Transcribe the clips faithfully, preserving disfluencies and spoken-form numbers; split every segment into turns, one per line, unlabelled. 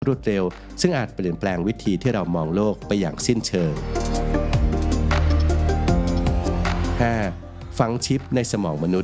รวดเร็วซึ่งอาจเปลี่ยนแปลงวิธีที่เรามองโลกไปอย่างสิ้นเชิง ห้า. ฝังชิปในสมองมนุษย์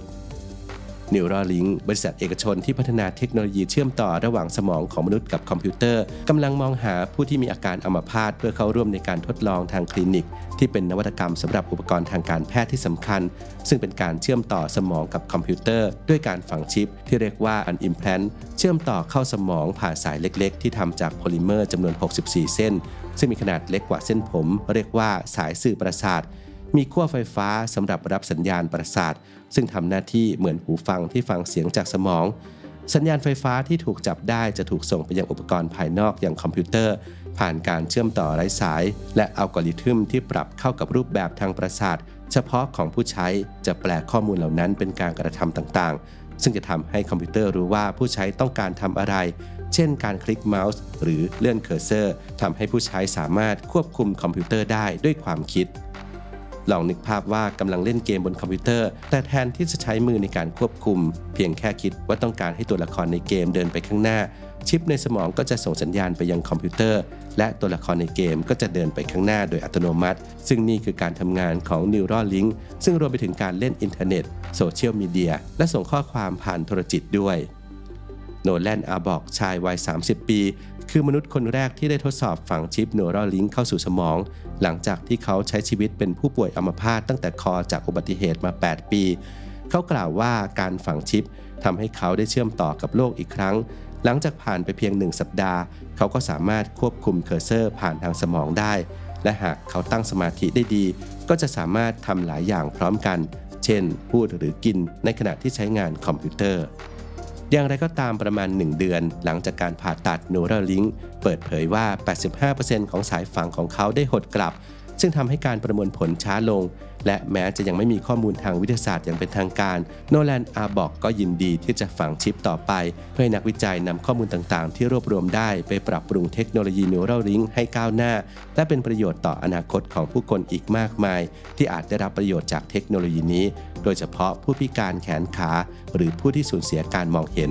Neuralink บริษัทเอกชนที่พัฒนาเทคโนโลยีเชื่อมต่อระหว่างสมองของมนุษย์กับคอมพิวเตอร์กำลังมองหาผู้ที่มีอาการอัมพาตเพื่อเข้าร่วมในการทดลองทางคลินิกที่เป็นนวัตกรรมสำหรับอุปกรณ์ทางการแพทย์ที่สำคัญซึ่งเป็นการเชื่อมต่อสมองกับคอมพิวเตอร์ด้วยการฝังชิปที่เรียกว่า an implant เชื่อมต่อเข้าสมองผ่านสายเล็กๆที่ทำจากโพลิเมอร์จำนวนหกสิบสี่เส้นซึ่งมีขนาดเล็กกว่าเส้นผมเรียกว่าสายสื่อประสาทมีขั้วไฟฟ้าสำหรับรับสัญญาณประสาทซึ่งทำหน้าที่เหมือนหูฟังที่ฟังเสียงจากสมองสัญญาณไฟฟ้าที่ถูกจับได้จะถูกส่งไปยังอุปกรณ์ภายนอกอย่างคอมพิวเตอร์ผ่านการเชื่อมต่อไร้สายและอัลกอริทึมที่ปรับเข้ากับรูปแบบทางประสาทเฉพาะของผู้ใช้จะแปลข้อมูลเหล่านั้นเป็นการกระทำต่างๆซึ่งจะทำให้คอมพิวเตอร์รู้ว่าผู้ใช้ต้องการทำอะไรเช่นการคลิกเมาส์หรือเลื่อนเคอร์เซอร์ทำให้ผู้ใช้สามารถควบคุมคอมพิวเตอร์ได้ด้วยความคิดลองนึกภาพว่ากำลังเล่นเกมบนคอมพิวเตอร์แต่แทนที่จะใช้มือในการควบคุมเพียงแค่คิดว่าต้องการให้ตัวละครในเกมเดินไปข้างหน้าชิปในสมองก็จะส่งสัญญาณไปยังคอมพิวเตอร์และตัวละครในเกมก็จะเดินไปข้างหน้าโดยอัตโนมัติซึ่งนี่คือการทำงานของ Neuralink ซึ่งรวมไปถึงการเล่นอินเทอร์เน็ตโซเชียลมีเดียและส่งข้อความผ่านโทรจิตด้วยโนแลน อาร์บอกชายวัยสามสิบปีคือมนุษย์คนแรกที่ได้ทดสอบฝังชิป Neuralink เข้าสู่สมองหลังจากที่เขาใช้ชีวิตเป็นผู้ป่วยอัมพาตตั้งแต่คอจากอุบัติเหตุมาแปดปีเขากล่าวว่าการฝังชิปทำให้เขาได้เชื่อมต่อกับโลกอีกครั้งหลังจากผ่านไปเพียงหนึ่งสัปดาห์เขาก็สามารถควบคุมเคอร์เซอร์ผ่านทางสมองได้และหากเขาตั้งสมาธิได้ดีก็จะสามารถทำหลายอย่างพร้อมกันเช่นพูดหรือกินในขณะที่ใช้งานคอมพิวเตอร์อย่างไรก็ตามประมาณหนึ่งเดือนหลังจากการผ่าตัด Neuralink เปิดเผยว่า แปดสิบห้าเปอร์เซ็นต์ ของสายฝังของเขาได้หดกลับซึ่งทำให้การประมวลผลช้าลงและแม้จะยังไม่มีข้อมูลทางวิทยาศาสตร์อย่างเป็นทางการโนแลน อาร์บอกก็ยินดีที่จะฝังชิปต่อไปเพื่อให้นักวิจัยนำข้อมูลต่างๆที่รวบรวมได้ไปปรับปรุงเทคโนโลยี Neuralink ให้ก้าวหน้าและเป็นประโยชน์ต่ออนาคตของผู้คนอีกมากมายที่อาจได้รับประโยชน์จากเทคโนโลยีนี้โดยเฉพาะผู้พิการแขนขาหรือผู้ที่สูญเสียการมองเห็น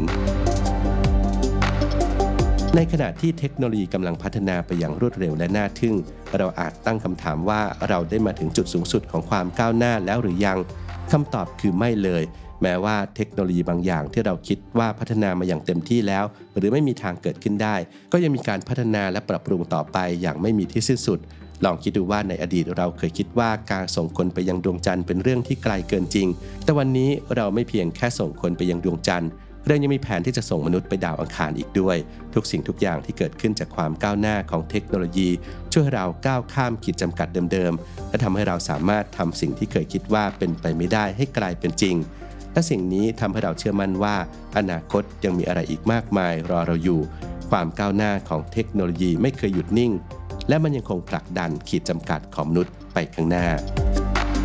ในขณะที่เทคโนโลยีกำลังพัฒนาไปอย่างรวดเร็วและน่าทึ่งเราอาจตั้งคำถามว่าเราได้มาถึงจุดสูงสุดของความก้าวหน้าแล้วหรือยังคำตอบคือไม่เลยแม้ว่าเทคโนโลยีบางอย่างที่เราคิดว่าพัฒนามาอย่างเต็มที่แล้วหรือไม่มีทางเกิดขึ้นได้ก็ยังมีการพัฒนาและปรับปรุงต่อไปอย่างไม่มีที่สิ้นสุดลองคิดดูว่าในอดีตเราเคยคิดว่าการส่งคนไปยังดวงจันทร์เป็นเรื่องที่ไกลเกินจริงแต่วันนี้เราไม่เพียงแค่ส่งคนไปยังดวงจันทร์เรายังมีแผนที่จะส่งมนุษย์ไปดาวอังคารอีกด้วยทุกสิ่งทุกอย่างที่เกิดขึ้นจากความก้าวหน้าของเทคโนโลยีช่วยให้เราก้าวข้ามขีดจำกัดเดิมๆและทำให้เราสามารถทำสิ่งที่เคยคิดว่าเป็นไปไม่ได้ให้กลายเป็นจริงและสิ่งนี้ทำให้เราเชื่อมั่นว่าอนาคตยังมีอะไรอีกมากมายรอเราอยู่ความก้าวหน้าของเทคโนโลยีไม่เคยหยุดนิ่งและมันยังคงผลักดันขีดจำกัดของมนุษย์ไปข้างหน้า